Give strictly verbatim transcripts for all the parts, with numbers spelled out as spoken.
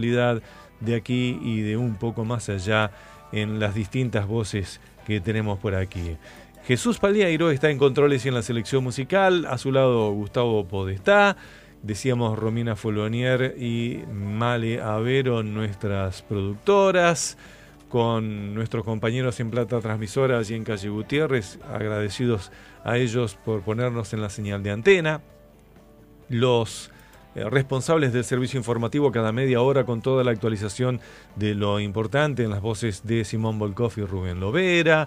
de aquí y de un poco más allá en las distintas voces que tenemos por aquí. Jesús Palieiro está en controles y en la selección musical, a su lado Gustavo Podestá, decíamos Romina Folonier y Male Avero, nuestras productoras, con nuestros compañeros en Plata Transmisora allí en Calle Gutiérrez, agradecidos a ellos por ponernos en la señal de antena, los eh, responsables del servicio informativo cada media hora con toda la actualización de lo importante en las voces de Simón Volkov y Rubén Lovera,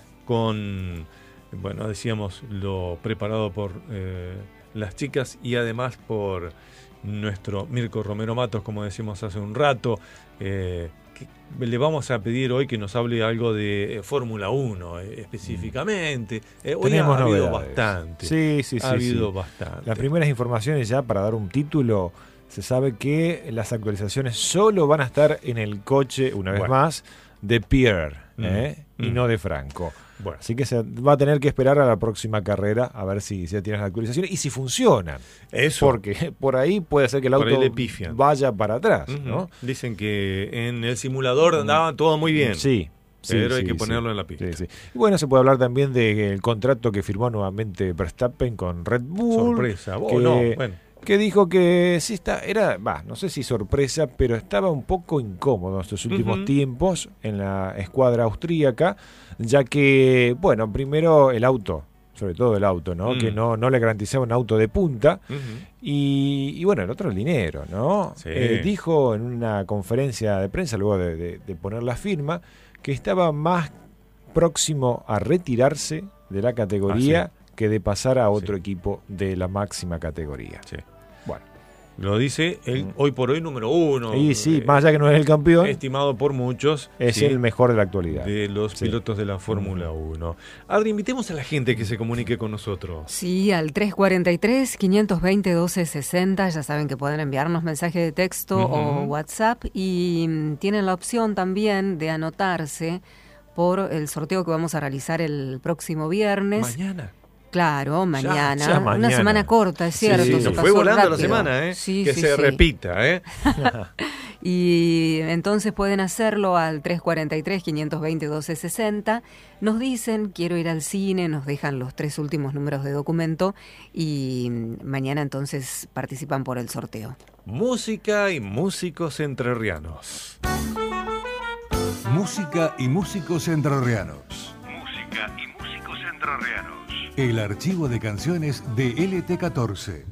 con, bueno, decíamos, lo preparado por eh, las chicas y además por nuestro Mirko Romero Matos, como decimos hace un rato. Eh, que le vamos a pedir hoy que nos hable algo de eh, Fórmula uno eh, específicamente. Eh, hoy Tenemos ha habido novedades. bastante. Sí, sí, sí. Ha habido sí. bastante. Las primeras informaciones ya para dar un título, se sabe que las actualizaciones solo van a estar en el coche, una vez bueno. más, de Pierre mm. ¿eh? mm. y no de Franco. Bueno. Así que se va a tener que esperar a la próxima carrera a ver si ya tienes las actualizaciones y si funcionan. Eso. Porque por ahí puede ser que el Por auto vaya para atrás, uh-huh. ¿no? Dicen que en el simulador andaba todo muy bien. Sí. Sí, pero sí, hay que sí. ponerlo en la pista. Sí, sí. Y bueno, se puede hablar también del contrato que firmó nuevamente Verstappen con Red Bull. Sorpresa. Oh, que, no. Bueno. que dijo que sí está, era, va, no sé si sorpresa, pero estaba un poco incómodo estos últimos uh-huh. tiempos en la escuadra austríaca, ya que, bueno, primero el auto, sobre todo el auto, ¿no? Mm. Que no, no le garantizaba un auto de punta. Uh-huh. Y, y bueno, el otro el dinero, ¿no? Sí. Eh, dijo en una conferencia de prensa, luego de, de, de poner la firma, que estaba más próximo a retirarse de la categoría ah, sí. que de pasar a otro sí. equipo de la máxima categoría. Sí. Bueno. Lo dice el hoy por hoy número uno. Y sí, eh, más allá que no es el campeón, estimado por muchos. Es ¿sí? el mejor de la actualidad. De los sí. pilotos de la Fórmula uno. Adri, invitemos a la gente que se comunique con nosotros. Sí, al tres cuatro tres, cinco dos cero, uno dos seis cero. Ya saben que pueden enviarnos mensaje de texto uh-huh. o WhatsApp. Y um, tienen la opción también de anotarse por el sorteo que vamos a realizar el próximo viernes. Mañana. Claro, mañana. Ya, ya mañana. Una semana corta, es cierto. Sí, sí, se nos pasó fue volando rápido. la semana, ¿eh? Sí, que sí, se sí. repita, ¿eh? Y entonces pueden hacerlo al tres cuatro tres, cinco dos cero, uno dos seis cero. Nos dicen, quiero ir al cine, nos dejan los tres últimos números de documento y mañana entonces participan por el sorteo. Música y músicos entrerrianos. Música y músicos entrerrianos. Música y músicos entrerrianos. El archivo de canciones de L T catorce.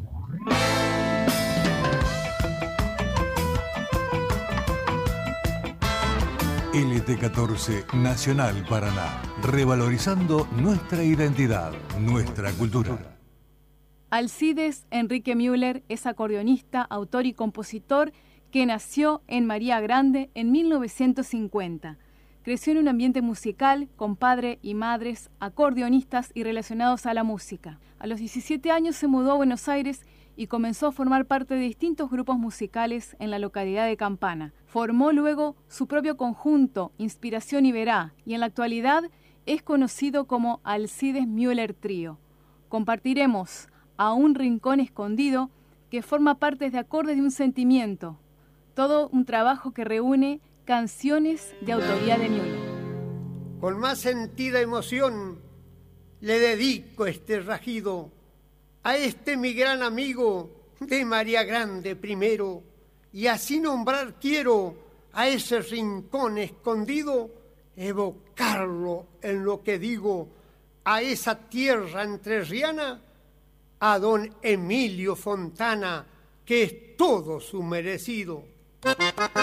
L T catorce Nacional Paraná, revalorizando nuestra identidad, nuestra cultura. Alcides Enrique Müller es acordeonista, autor y compositor que nació en María Grande en mil novecientos cincuenta. Creció en un ambiente musical con padre y madres acordeonistas y relacionados a la música. A los diecisiete años se mudó a Buenos Aires y comenzó a formar parte de distintos grupos musicales en la localidad de Campana. Formó luego su propio conjunto, Inspiración Iberá, y en la actualidad es conocido como Alcides Müller Trío. Compartiremos A un rincón escondido, que forma parte de Acordes de un sentimiento. Todo un trabajo que reúne canciones de autoría de Müller. Con más sentida emoción le dedico este rajido a este mi gran amigo de María Grande primero, y así nombrar quiero a ese rincón escondido, evocarlo en lo que digo, a esa tierra entrerriana, a don Emilio Fontana, que es todo su merecido.